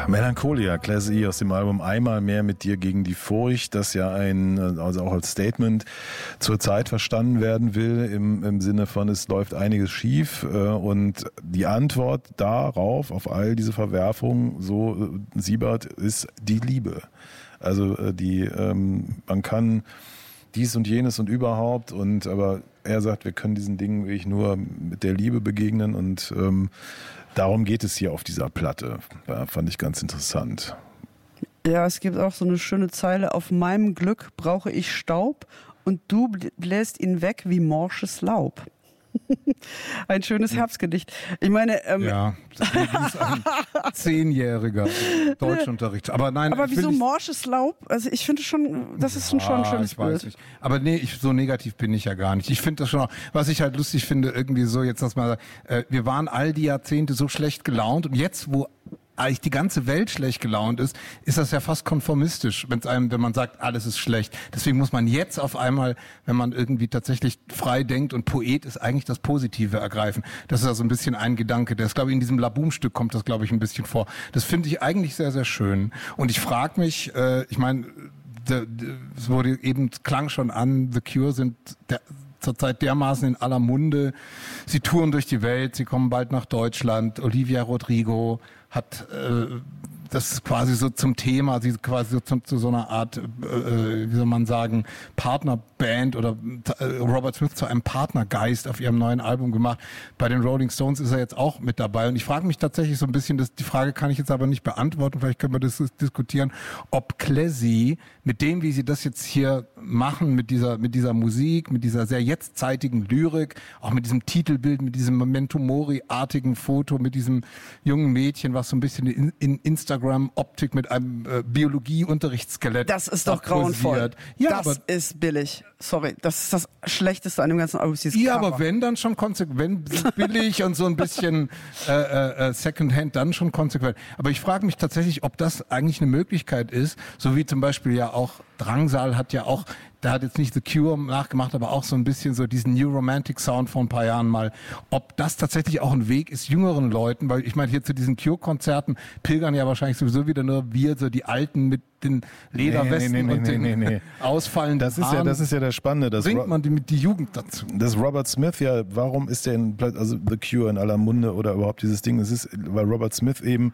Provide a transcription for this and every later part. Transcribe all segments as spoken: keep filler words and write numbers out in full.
Melancholia, Class-E aus dem Album Einmal mehr mit dir gegen die Furcht, das ja ein, also auch als Statement zur Zeit verstanden werden will, im, im Sinne von, es läuft einiges schief, und die Antwort darauf, auf all diese Verwerfungen, so Siebert, ist die Liebe. Also die, ähm, man kann dies und jenes und überhaupt, und aber er sagt, wir können diesen Dingen wirklich nur mit der Liebe begegnen, und ähm, darum geht es hier auf dieser Platte. Ja, fand ich ganz interessant. Ja, es gibt auch so eine schöne Zeile: Auf meinem Glück brauche ich Staub und du bläst ihn weg wie morsches Laub. Ein schönes Herbstgedicht. Ich meine, ähm ja, das ist ein zehnjähriger Deutschunterricht. Aber nein, aber wieso ich, morsches Laub? Also ich finde schon, das ist schon, ja, schon ein schönes ich weiß Bild. Nicht. Aber nee, ich, so negativ bin ich ja gar nicht. Ich finde das schon auch, was ich halt lustig finde, irgendwie so jetzt, dass man, äh, wir waren all die Jahrzehnte so schlecht gelaunt, und jetzt, wo eigentlich die ganze Welt schlecht gelaunt ist, ist das ja fast konformistisch, wenn's einem, wenn man sagt, alles ist schlecht. Deswegen muss man jetzt auf einmal, wenn man irgendwie tatsächlich frei denkt und Poet ist, eigentlich das Positive ergreifen. Das ist also ein bisschen ein Gedanke. Das, glaube ich, in diesem Laboom-Stück kommt das, glaube ich, ein bisschen vor. Das finde ich eigentlich sehr, sehr schön. Und ich frage mich, äh, ich meine, es wurde eben, klang schon an, The Cure sind der, zurzeit dermaßen in aller Munde. Sie touren durch die Welt, sie kommen bald nach Deutschland. Olivia Rodrigo hat äh, das quasi so zum Thema, sie quasi so zu, zu so einer Art, äh, wie soll man sagen, Partnerband, oder äh, Robert Smith zu einem Partnergeist auf ihrem neuen Album gemacht. Bei den Rolling Stones ist er jetzt auch mit dabei. Und ich frage mich tatsächlich so ein bisschen, das, die Frage kann ich jetzt aber nicht beantworten, vielleicht können wir das diskutieren, ob Classy mit dem, wie sie das jetzt hier machen, mit dieser, mit dieser Musik, mit dieser sehr jetztzeitigen Lyrik, auch mit diesem Titelbild, mit diesem Memento Mori-artigen Foto, mit diesem jungen Mädchen, was so ein bisschen in, in Instagram-Optik mit einem äh, Biologie-Unterrichtsskelett. Das ist doch grauenvoll. Ja, das aber ist billig. Sorry, das ist das Schlechteste an dem ganzen Album. Ja, Cover. Aber wenn dann schon konsequent, billig und so ein bisschen äh, äh, Secondhand, dann schon konsequent. Aber ich frage mich tatsächlich, ob das eigentlich eine Möglichkeit ist, so wie zum Beispiel ja auch Drangsal hat ja auch, der hat jetzt nicht The Cure nachgemacht, aber auch so ein bisschen so diesen New Romantic Sound vor ein paar Jahren mal, ob das tatsächlich auch ein Weg ist, jüngeren Leuten, weil ich meine, hier zu diesen Cure-Konzerten pilgern ja wahrscheinlich sowieso wieder nur wir, so die Alten mit den Lederwesten nee, nee, nee, und den nee, nee, nee. ausfallenden das ist Haaren. ja, das ist ja das Spannende. Das bringt man die, mit die Jugend dazu. Das Robert Smith, ja, warum ist der in, also The Cure in aller Munde oder überhaupt dieses Ding? Es ist, weil Robert Smith eben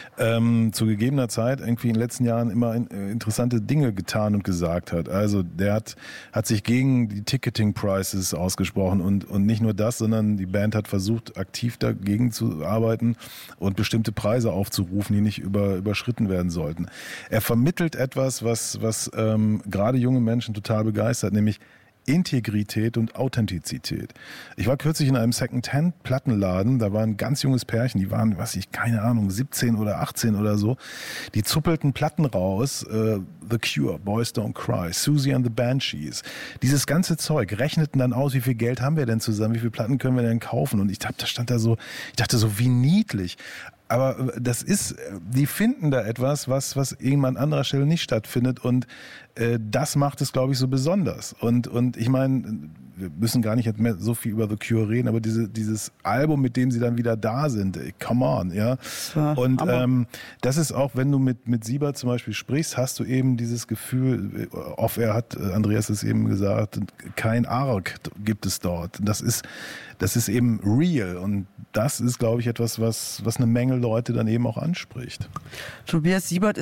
ähm, zu gegebener Zeit irgendwie in den letzten Jahren immer in, äh, interessante Dinge getan und gesagt hat. Also der hat, hat sich gegen die Ticketing Prices ausgesprochen, und, und nicht nur das, sondern die Band hat versucht, aktiv dagegen zu arbeiten und bestimmte Preise aufzurufen, die nicht über, überschritten werden sollten. Er vermittelt etwas, was, was ähm, gerade junge Menschen total begeistert, nämlich Integrität und Authentizität. Ich war kürzlich in einem Second-Hand-Plattenladen, da war ein ganz junges Pärchen, die waren, was ich, keine Ahnung, siebzehn oder achtzehn oder so, die zuppelten Platten raus, äh, The Cure, Boys Don't Cry, Susie and the Banshees, dieses ganze Zeug, rechneten dann aus, wie viel Geld haben wir denn zusammen, wie viele Platten können wir denn kaufen, und ich hab, da stand da so, ich dachte so, wie niedlich. Aber das ist, die finden da etwas, was, was irgendwann an anderer Stelle nicht stattfindet, und äh, das macht es, glaube ich, so besonders. Und, und ich meine, wir müssen gar nicht mehr so viel über The Cure reden, aber diese, dieses Album, mit dem sie dann wieder da sind, ey, come on, ja. Und ähm, das ist auch, wenn du mit, mit Siebert zum Beispiel sprichst, hast du eben dieses Gefühl, off-air hat Andreas es eben gesagt, kein Arg gibt es dort. Das ist, das ist eben real, und das ist, glaube ich, etwas, was, was eine Menge Leute dann eben auch anspricht. Tobias Siebert